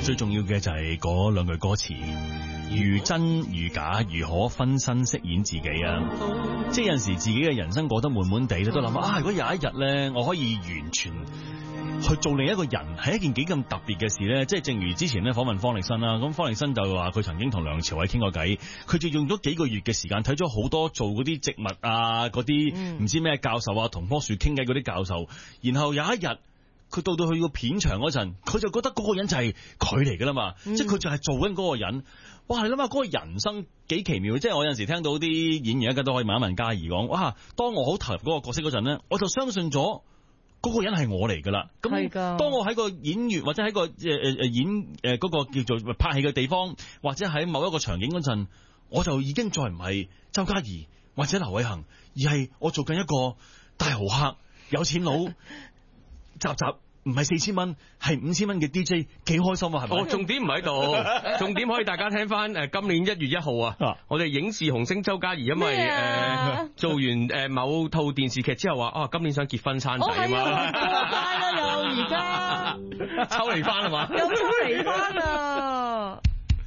最重要嘅就係嗰兩句歌詞，如真如假，如何分身飾演自己啊！即係有陣時自己嘅人生過得悶悶地咧，都諗啊，如果有一日咧，我可以完全去做另一個人，係一件幾咁特別嘅事咧。即係正如之前咧訪問方力申啦，咁方力申就話佢曾經同梁朝偉傾過偈，佢就用咗幾個月嘅時間睇咗好多做嗰啲植物啊，嗰啲唔知咩教授啊，同棵樹傾偈嗰啲教授，然後有一日佢到去個片場嗰陣，佢就覺得嗰個人就係佢嚟噶啦嘛，即係佢就係做緊嗰個人。哇！你諗下嗰個人生幾奇妙，即係我有陣時聽到啲演員一家都可以問一問嘉怡講，哇！當我好投入嗰個角色嗰陣咧，我就相信咗嗰個人係我嚟噶啦。咁當我喺個演員或者喺個演嗰個叫做拍戲嘅地方，或者喺某一個場景嗰陣，我就已經再唔係周嘉怡或者劉偉恒，而係我做緊一個大豪客、有錢佬，集唔係4000蚊，係5000蚊嘅 DJ， 幾開心啊，係咪？ 哦，重點唔喺度，重點可以大家聽翻今年1月1號啊，我哋影視紅星周嘉怡，因為做完某套電視劇之後話今年想結婚生仔啊嘛， 快啦又而家抽離翻係嘛？ 又抽離翻啊！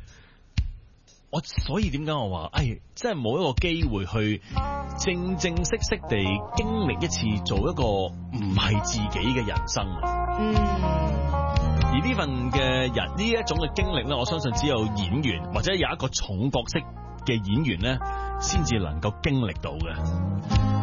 所以點解我話，真係冇一個機會去正正式式地經歷一次做一個唔係自己嘅人生。而呢份嘅人呢一種嘅經歷咧，我相信只有演員或者有一個重角色嘅演員咧，先至能夠經歷到嘅。